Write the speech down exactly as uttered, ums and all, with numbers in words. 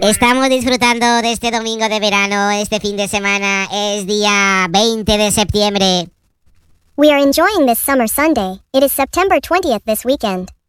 Estamos disfrutando de este domingo de verano, este fin de semana, es día veinte de septiembre. We are enjoying this summer Sunday. It is September twentieth this weekend.